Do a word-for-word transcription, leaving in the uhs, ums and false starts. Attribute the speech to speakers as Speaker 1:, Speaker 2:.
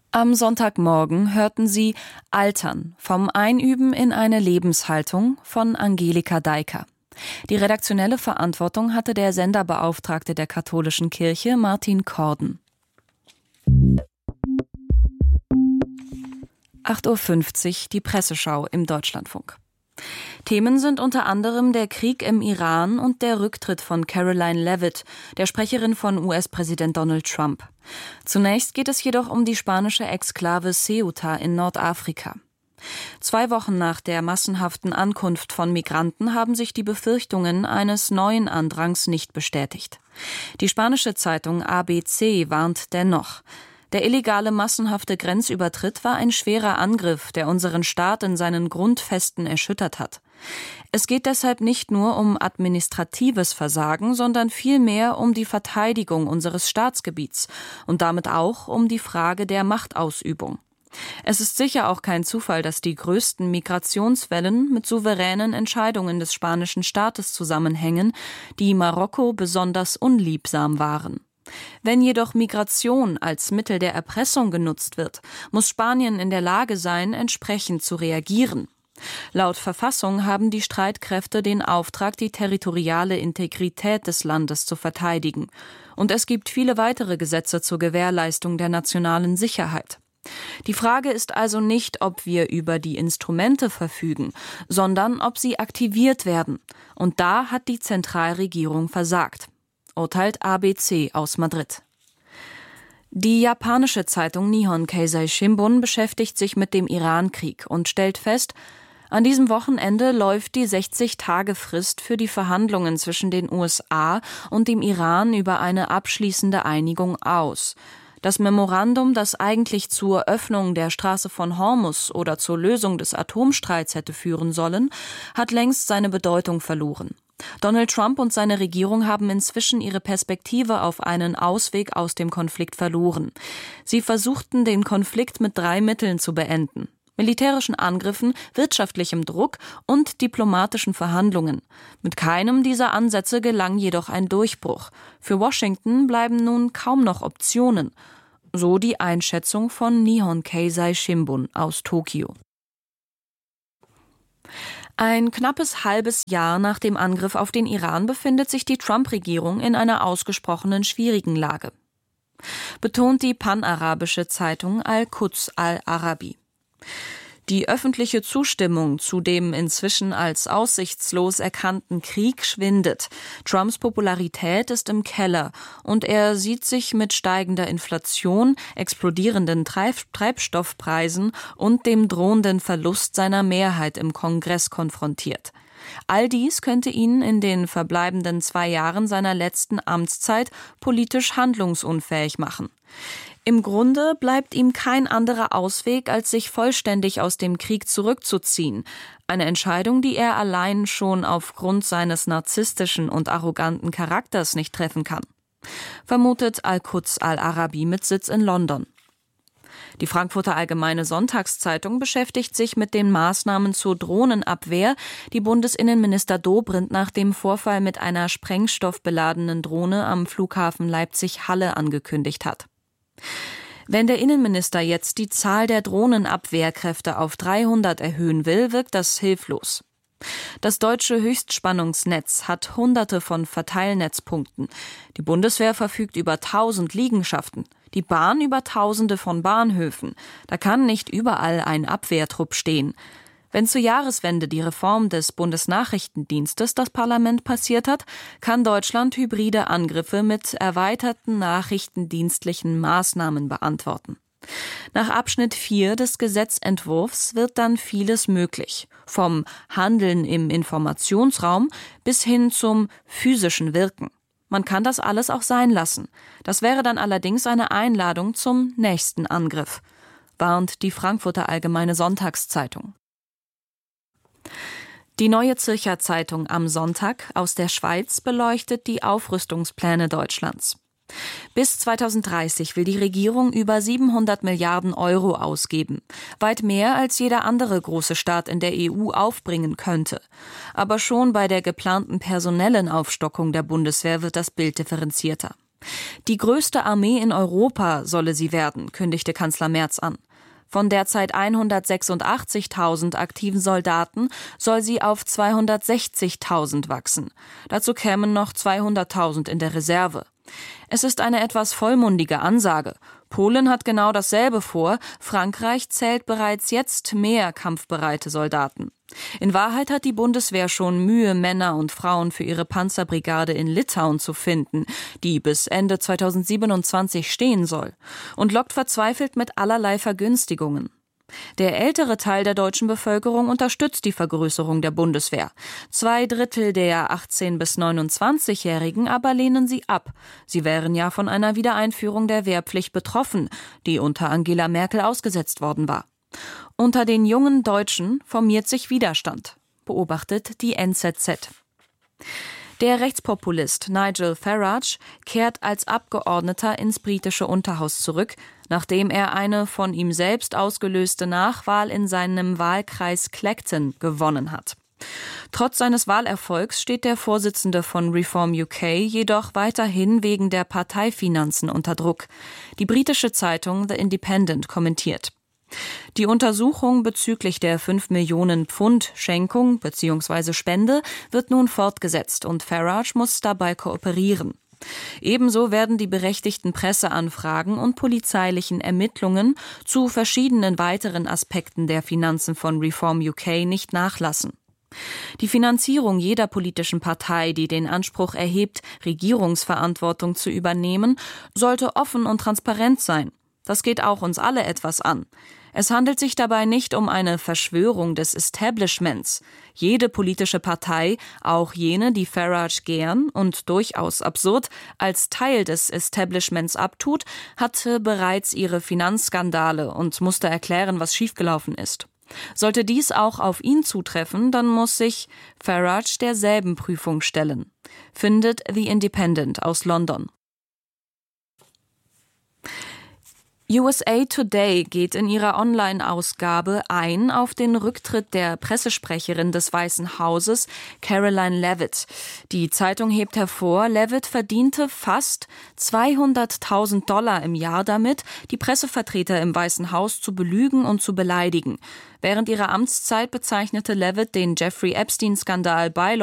Speaker 1: Am Sonntagmorgen hörten Sie Altern, vom Einüben in eine Lebenshaltung von Angelika Deiker. Die redaktionelle Verantwortung hatte der Senderbeauftragte der katholischen Kirche, Martin Korden. acht Uhr fünfzig, die Presseschau im Deutschlandfunk. Themen sind unter anderem der Krieg im Iran und der Rücktritt von Caroline Leavitt, der Sprecherin von U S-Präsident Donald Trump. Zunächst geht es jedoch um die spanische Exklave Ceuta in Nordafrika. Zwei Wochen nach der massenhaften Ankunft von Migranten haben sich die Befürchtungen eines neuen Andrangs nicht bestätigt. Die spanische Zeitung A B C warnt dennoch. Der illegale massenhafte Grenzübertritt war ein schwerer Angriff, der unseren Staat in seinen Grundfesten erschüttert hat. Es geht deshalb nicht nur um administratives Versagen, sondern vielmehr um die Verteidigung unseres Staatsgebiets und damit auch um die Frage der Machtausübung. Es ist sicher auch kein Zufall, dass die größten Migrationswellen mit souveränen Entscheidungen des spanischen Staates zusammenhängen, die Marokko besonders unliebsam waren. Wenn jedoch Migration als Mittel der Erpressung genutzt wird, muss Spanien in der Lage sein, entsprechend zu reagieren. Laut Verfassung haben die Streitkräfte den Auftrag, die territoriale Integrität des Landes zu verteidigen. Und es gibt viele weitere Gesetze zur Gewährleistung der nationalen Sicherheit. Die Frage ist also nicht, ob wir über die Instrumente verfügen, sondern ob sie aktiviert werden. Und da hat die Zentralregierung versagt. Urteilt A B C aus Madrid. Die japanische Zeitung Nihon Keizai Shimbun beschäftigt sich mit dem Iran-Krieg und stellt fest, an diesem Wochenende läuft die sechzig-Tage-Frist für die Verhandlungen zwischen den U S A und dem Iran über eine abschließende Einigung aus. Das Memorandum, das eigentlich zur Öffnung der Straße von Hormuz oder zur Lösung des Atomstreits hätte führen sollen, hat längst seine Bedeutung verloren. Donald Trump und seine Regierung haben inzwischen ihre Perspektive auf einen Ausweg aus dem Konflikt verloren. Sie versuchten, den Konflikt mit drei Mitteln zu beenden: militärischen Angriffen, wirtschaftlichem Druck und diplomatischen Verhandlungen. Mit keinem dieser Ansätze gelang jedoch ein Durchbruch. Für Washington bleiben nun kaum noch Optionen. So die Einschätzung von Nihon Keizai Shimbun aus Tokio. Ein knappes halbes Jahr nach dem Angriff auf den Iran befindet sich die Trump-Regierung in einer ausgesprochenen schwierigen Lage, betont die panarabische Zeitung Al-Quds Al-Arabi. Die öffentliche Zustimmung zu dem inzwischen als aussichtslos erkannten Krieg schwindet. Trumps Popularität ist im Keller und er sieht sich mit steigender Inflation, explodierenden Treib- Treibstoffpreisen und dem drohenden Verlust seiner Mehrheit im Kongress konfrontiert. All dies könnte ihn in den verbleibenden zwei Jahren seiner letzten Amtszeit politisch handlungsunfähig machen. Im Grunde bleibt ihm kein anderer Ausweg, als sich vollständig aus dem Krieg zurückzuziehen. Eine Entscheidung, die er allein schon aufgrund seines narzisstischen und arroganten Charakters nicht treffen kann. Vermutet Al-Quds Al-Arabi mit Sitz in London. Die Frankfurter Allgemeine Sonntagszeitung beschäftigt sich mit den Maßnahmen zur Drohnenabwehr, die Bundesinnenminister Dobrindt nach dem Vorfall mit einer sprengstoffbeladenen Drohne am Flughafen Leipzig-Halle angekündigt hat. Wenn der Innenminister jetzt die Zahl der Drohnenabwehrkräfte auf dreihundert erhöhen will, wirkt das hilflos. Das deutsche Höchstspannungsnetz hat hunderte von Verteilnetzpunkten. Die Bundeswehr verfügt über tausend Liegenschaften, die Bahn über tausende von Bahnhöfen. Da kann nicht überall ein Abwehrtrupp stehen. Wenn zur Jahreswende die Reform des Bundesnachrichtendienstes das Parlament passiert hat, kann Deutschland hybride Angriffe mit erweiterten nachrichtendienstlichen Maßnahmen beantworten. Nach Abschnitt vier des Gesetzentwurfs wird dann vieles möglich, vom Handeln im Informationsraum bis hin zum physischen Wirken. Man kann das alles auch sein lassen. Das wäre dann allerdings eine Einladung zum nächsten Angriff, warnt die Frankfurter Allgemeine Sonntagszeitung. Die Neue Zürcher Zeitung am Sonntag aus der Schweiz beleuchtet die Aufrüstungspläne Deutschlands. Bis zweitausenddreißig will die Regierung über siebenhundert Milliarden Euro ausgeben. Weit mehr als jeder andere große Staat in der E U aufbringen könnte. Aber schon bei der geplanten personellen Aufstockung der Bundeswehr wird das Bild differenzierter. Die größte Armee in Europa solle sie werden, kündigte Kanzler Merz an. Von derzeit hundertsechsundachtzigtausend aktiven Soldaten soll sie auf zweihundertsechzigtausend wachsen. Dazu kämen noch zweihunderttausend in der Reserve. Es ist eine etwas vollmundige Ansage. Polen hat genau dasselbe vor. Frankreich zählt bereits jetzt mehr kampfbereite Soldaten. In Wahrheit hat die Bundeswehr schon Mühe, Männer und Frauen für ihre Panzerbrigade in Litauen zu finden, die bis Ende zweitausendsiebenundzwanzig stehen soll, und lockt verzweifelt mit allerlei Vergünstigungen. Der ältere Teil der deutschen Bevölkerung unterstützt die Vergrößerung der Bundeswehr. Zwei Drittel der achtzehn- bis neunundzwanzigjährigen aber lehnen sie ab. Sie wären ja von einer Wiedereinführung der Wehrpflicht betroffen, die unter Angela Merkel ausgesetzt worden war. Unter den jungen Deutschen formiert sich Widerstand, beobachtet die N Z Z. Der Rechtspopulist Nigel Farage kehrt als Abgeordneter ins britische Unterhaus zurück, nachdem er eine von ihm selbst ausgelöste Nachwahl in seinem Wahlkreis Clacton gewonnen hat. Trotz seines Wahlerfolgs steht der Vorsitzende von Reform U K jedoch weiterhin wegen der Parteifinanzen unter Druck. Die britische Zeitung The Independent kommentiert: Die Untersuchung bezüglich der fünf Millionen Pfund Schenkung bzw. Spende wird nun fortgesetzt und Farage muss dabei kooperieren. Ebenso werden die berechtigten Presseanfragen und polizeilichen Ermittlungen zu verschiedenen weiteren Aspekten der Finanzen von Reform U K nicht nachlassen. Die Finanzierung jeder politischen Partei, die den Anspruch erhebt, Regierungsverantwortung zu übernehmen, sollte offen und transparent sein. Das geht auch uns alle etwas an. Es handelt sich dabei nicht um eine Verschwörung des Establishments. Jede politische Partei, auch jene, die Farage gern und durchaus absurd als Teil des Establishments abtut, hatte bereits ihre Finanzskandale und musste erklären, was schiefgelaufen ist. Sollte dies auch auf ihn zutreffen, dann muss sich Farage derselben Prüfung stellen, findet The Independent aus London. U S A Today geht in ihrer Online-Ausgabe ein auf den Rücktritt der Pressesprecherin des Weißen Hauses, Karoline Leavitt. Die Zeitung hebt hervor, Leavitt verdiente fast zweihunderttausend Dollar im Jahr damit, die Pressevertreter im Weißen Haus zu belügen und zu beleidigen. Während ihrer Amtszeit bezeichnete Leavitt den Jeffrey Epstein-Skandal bei